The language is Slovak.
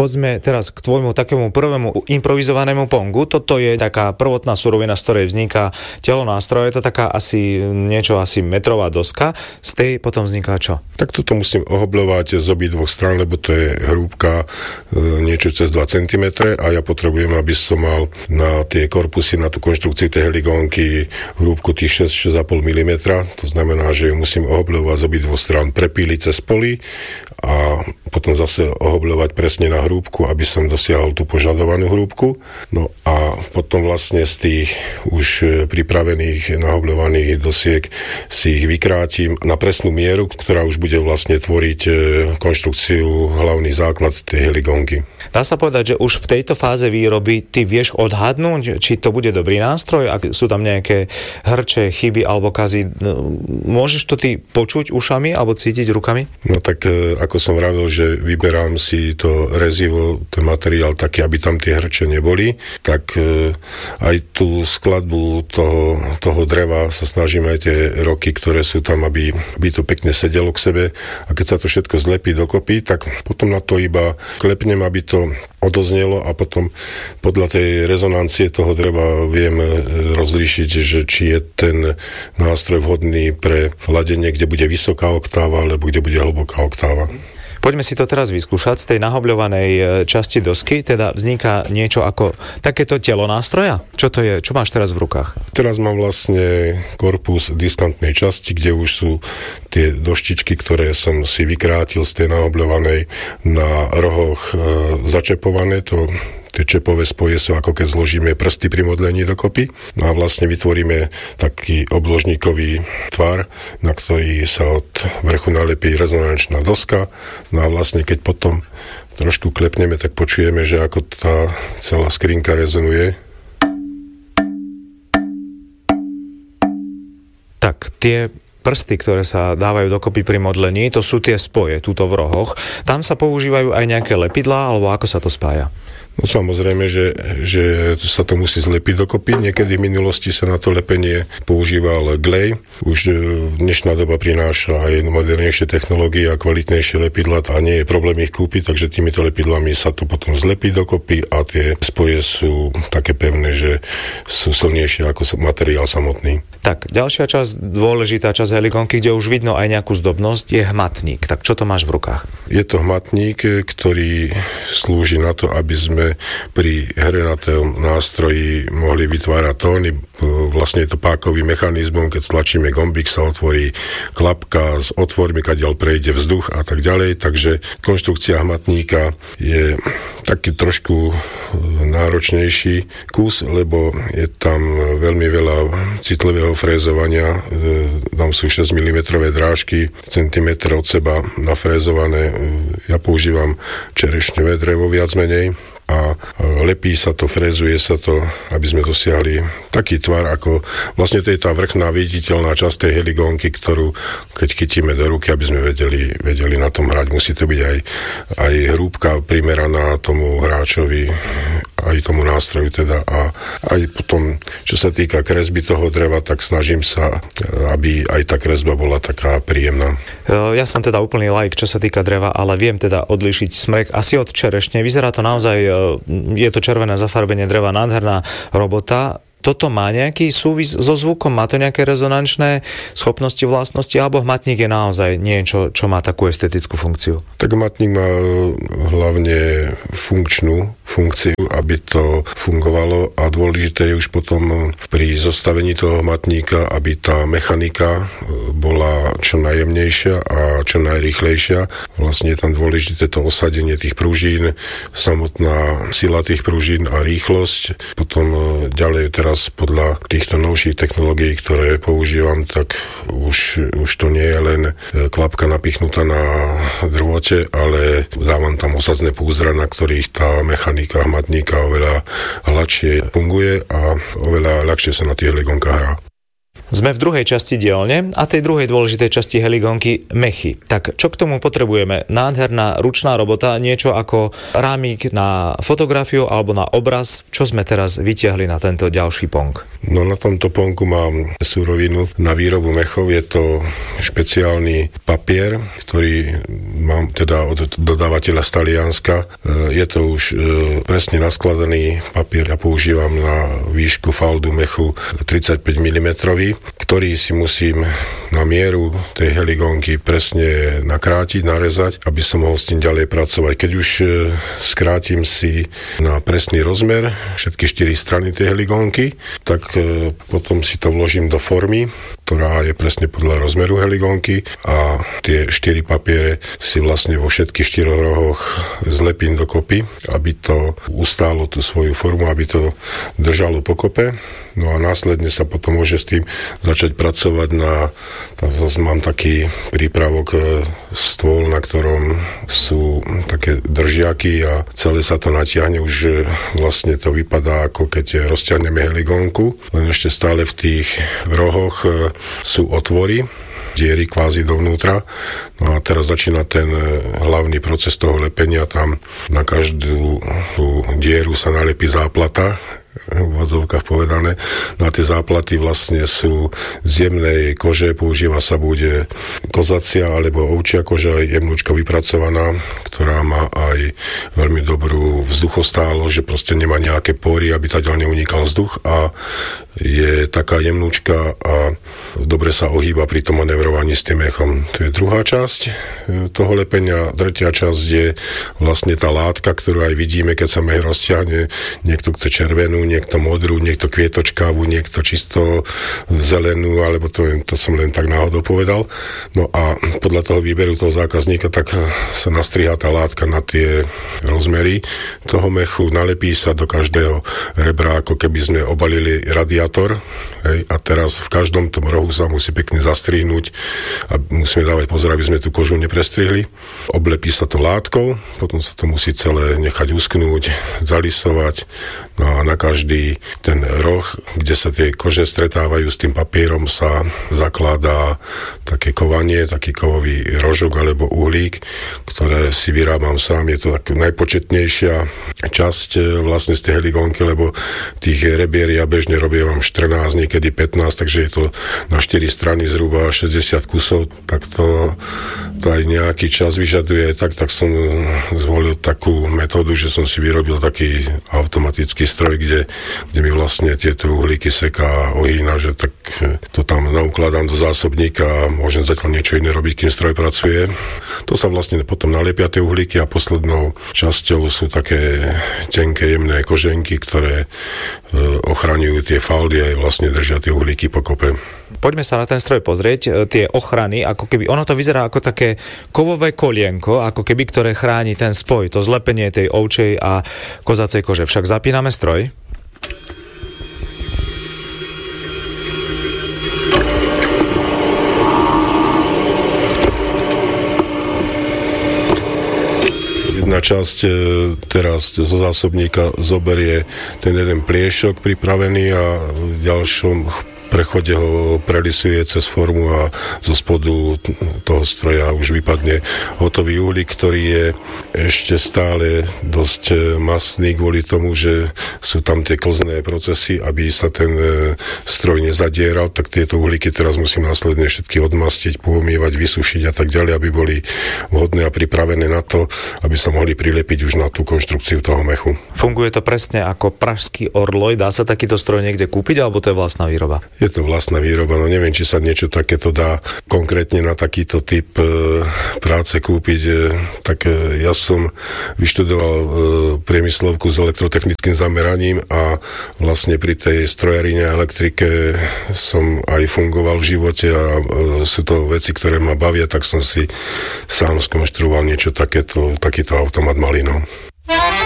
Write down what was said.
Poďme teraz k tvojmu takému prvému improvizovanému pongu. Toto je taká prvotná surovina, z ktorej vzniká telo nástroja. Je to taká asi metrová doska. Z tej potom vzniká čo? Tak toto musím ohobľovať z obidvoch strán, lebo to je hrúbka niečo cez 2 cm a ja potrebujem, aby som mal na tie korpusy, na tú konštrukciu tej heligónky hrúbku tých 6,5 mm. To znamená, že ju musím ohobľovať z obidvoch strán, prepíliť cez poly a potom zase ohobľovať presne na hrúbku, aby som dosiahol tú požadovanú hrúbku. No a potom vlastne z tých už pripravených nahobľovaných dosiek si ich vykrátim na presnú mieru, ktorá už bude vlastne tvoriť konštrukciu, hlavný základ tej heligónky. Dá sa povedať, že už v tejto fáze výroby ty vieš odhadnúť, či to bude dobrý nástroj, ak sú tam nejaké hrče, chyby alebo kazy. Môžeš to ty počuť ušami alebo cítiť rukami? No tak ako som vravil, že vyberám si to rezivo, ten materiál taký, aby tam tie hrče neboli, tak aj tú skladbu toho dreva sa snažím aj tie roky, ktoré sú tam, aby to pekne sedelo k sebe, a keď sa to všetko zlepí dokopy, tak potom na to iba klepnem, aby to odoznelo a potom podľa tej rezonancie toho dreva viem rozlíšiť, že či je ten nástroj vhodný pre ladenie, kde bude vysoká oktáva alebo kde bude hlboká oktáva. Poďme si to teraz vyskúšať. Z tej nahobľovanej časti dosky teda vzniká niečo ako takéto telo nástroja? Čo to je? Čo máš teraz v rukách? Teraz mám vlastne korpus diskantnej časti, kde už sú tie doštičky, ktoré som si vykrátil z tej nahobľovanej na rohoch začepované. Tie čepové spoje sú ako keď zložíme prsty pri modlení dokopy. No a vlastne vytvoríme taký obložníkový tvar, na ktorý sa od vrchu nalepí rezonančná doska. No a vlastne keď potom trošku klepneme, tak počujeme, že ako tá celá skrinka rezonuje. Tak, tie prsty, ktoré sa dávajú dokopy pri modlení, to sú tie spoje túto v rohoch. Tam sa používajú aj nejaké lepidlá, alebo ako sa to spája? No samozrejme, že sa to musí zlepiť dokopy. Niekedy v minulosti sa na to lepenie používal glej. Už dnešná doba prináša aj modernejšie technológie a kvalitnejšie lepidlá a nie je problém ich kúpiť, takže týmito lepidlami sa to potom zlepí dokopy a tie spoje sú také pevné, že sú silnejšie ako materiál samotný. Tak, ďalšia časť, dôležitá časť heligónky, kde už vidno aj nejakú zdobnosť, je hmatník. Tak čo to máš v rukách? Je to hmatník, ktorý slúži na to, aby sme pri hre na tom nástroji mohli vytvárať tóny. Vlastne je to pákový mechanizmus, keď stlačíme gombík, sa otvorí klapka s otvormi, kadiaľ prejde vzduch a tak ďalej. Takže konštrukcia hmatníka je taký trošku náročnejší kus, lebo je tam veľmi veľa citlivého frézovania. Tam sú 6 mm drážky, centimetr od seba nafrézované. Ja používam čerešňové drevo viac menej a lepí sa to, frézuje sa to, aby sme dosiahli taký tvar, ako vlastne to je tá vrchná viditeľná časť tej heligónky, ktorú keď chytíme do ruky, aby sme vedeli na tom hrať. Musí to byť aj hrúbka primeraná tomu hráčovi, aj tomu nástroju teda, a aj potom, čo sa týka kresby toho dreva, tak snažím sa, aby aj tá kresba bola taká príjemná. Ja som teda úplný laik, čo sa týka dreva, ale viem teda odlíšiť smrek asi od čerešne. Vyzerá to naozaj, je to červené zafarbenie dreva, nádherná robota. Toto má nejaký súvis so zvukom? Má to nejaké rezonančné schopnosti, vlastnosti? Alebo hmatník je naozaj niečo, čo má takú estetickú funkciu? Tak hmatník má hlavne funkciu, aby to fungovalo, a dôležité je už potom pri zostavení toho hmatníka, aby tá mechanika bola čo najjemnejšia a čo najrýchlejšia. Vlastne je tam dôležité to osadenie tých pružín, samotná sila tých pružín a rýchlosť. Potom ďalej teraz podľa týchto novších technológií, ktoré používam, tak už to nie je len klapka napichnutá na drôte, ale dávam tam osadzné púzdra, na ktorých tá mechanika hmatníka oveľa hladšie funguje a oveľa ľahšie sa na tých heligónkach hrá. Sme v druhej časti dielne a tej druhej dôležitej časti heligonky mechy. Tak čo k tomu potrebujeme? Nádherná ručná robota, niečo ako rámik na fotografiu alebo na obraz. Čo sme teraz vytiahli na tento ďalší pong? No na tomto pongu mám surovinu na výrobu mechov. Je to špeciálny papier, ktorý mám teda od dodávateľa z Talianska. Je to už presne naskladaný papier. Ja používam na výšku faldu mechu 35 mm, ktorý si musím na mieru tej heligonky presne nakrátiť, narezať, aby som mohol s tým ďalej pracovať. Keď už skrátim si na presný rozmer všetky 4 strany tej heligonky, tak potom si to vložím do formy, ktorá je presne podľa rozmeru heligonky a tie 4 papiere si vlastne vo všetkých 4 rohoch zlepím dokopy, aby to ustálo tú svoju formu, aby to držalo pokope. No a následne sa potom môže s tým začať pracovať na... Zase mám taký prípravok stôl, na ktorom sú také držiaky a celé sa to natiahne. Už vlastne to vypadá, ako keď rozťahneme heligonku. Len ešte stále v tých rohoch sú otvory, diery kvázi dovnútra. No a teraz začína ten hlavný proces toho lepenia. Tam na každú tú dieru sa nalepí záplata, v odzovkách povedané. No a tie záplaty vlastne sú z jemnej kože, používa sa bude kozacia alebo ovčia koža, jemnúčko vypracovaná, ktorá má aj veľmi dobrú vzduchostálosť, že proste nemá nejaké pory, aby taďaľ neunikal vzduch a je taká jemnúčka a dobre sa ohýba pri tom manevrovaní s tým mechom. To je druhá časť toho lepenia. Tretia časť je vlastne tá látka, ktorú aj vidíme, keď sa mech rozťahne. Niekto chce červenú, niekto modrú, niekto kvietočkavú, niekto čisto zelenú, alebo to som len tak náhodou povedal. No a podľa toho výberu toho zákazníka tak sa nastrihá tá látka na tie rozmery toho mechu, nalepí sa do každého rebra, ako keby sme obalili radiátor. Hej, a teraz v každom tom rohu sa musí pekne zastrihnúť a musíme dávať pozor, aby sme tú kožu neprestrihli. Oblepí sa to látkou, potom sa to musí celé nechať usknúť, zalisovať. No a na každý ten roh, kde sa tie kože stretávajú s tým papierom, sa zakladá také kovanie, taký kovový rožok alebo uhlík, ktoré si vyrábam sám. Je to tak najpočetnejšia časť vlastne z tej heligonky, lebo tých rebier ja bežne robím 14, niekedy 15, takže je to na 4 strany zhruba 60 kusov, tak to aj nejaký čas vyžaduje. Tak som zvolil takú metódu, že som si vyrobil taký automatický stroj, kde mi vlastne tieto uhlíky seká a ohýna, že tak to tam naukladám do zásobníka a môžem zatiaľ niečo iné robiť, kým stroj pracuje. To sa vlastne potom nalepia tie uhlíky a poslednou časťou sú také tenké, jemné koženky, ktoré ochraňujú tie faldy a vlastne držia tie uhlíky pokope. Poďme sa na ten stroj pozrieť. Tie ochrany, ako keby, ono to vyzerá ako také kovové kolienko, ako keby, ktoré chráni ten spoj, to zlepenie tej ovčej a kozacej kože. Však zapíname stroj. Jedna časť teraz zo zásobníka zoberie ten jeden pliešok pripravený a v ďalšom prechode ho prelisuje cez formu a zo spodu toho stroja už vypadne hotový uhlík, ktorý je ešte stále dosť mastný kvôli tomu, že sú tam tie klzné procesy, aby sa ten stroj nezadieral, tak tieto uhlíky teraz musím následne všetky odmastiť, poumývať, vysušiť a tak ďalej, aby boli vhodné a pripravené na to, aby sa mohli prilepiť už na tú konštrukciu toho mechu. Funguje to presne ako pražský orloj, dá sa takýto stroj niekde kúpiť, alebo to je vlastná výroba? Je to vlastná výroba, no neviem, či sa niečo takéto dá konkrétne na takýto typ práce kúpiť. Tak ja som vyštudoval priemyslovku s elektrotechnickým zameraním a vlastne pri tej strojarine a elektrike som aj fungoval v živote a sú to veci, ktoré ma bavia, tak som si sám skonštruoval niečo takéto, takýto automat malý, no.